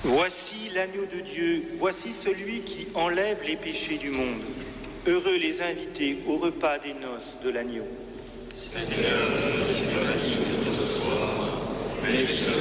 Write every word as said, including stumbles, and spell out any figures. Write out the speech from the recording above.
Voici l'agneau de Dieu, voici celui qui enlève les péchés du monde. Heureux les invités au repas des noces de l'agneau. Seigneur, je suis pas digne de ce soir, mais je